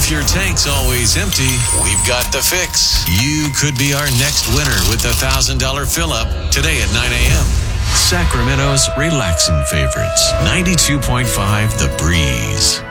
If your tank's always empty, we've got the fix. You could be our next winner with the $1,000 fill-up today at 9 a.m. Sacramento's relaxing favorites, 92.5 The Breeze.